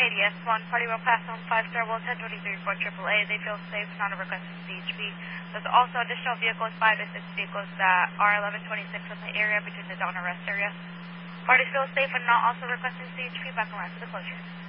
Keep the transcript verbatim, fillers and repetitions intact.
A D S one, party will pass on five star will ten twenty-three for triple A. They feel safe, not a request from C H P. There's also additional vehicles, five to six vehicles that are eleven twenty-six in the area between the dawn and rest area. Party feels safe and not also requesting C H P back around to the closure.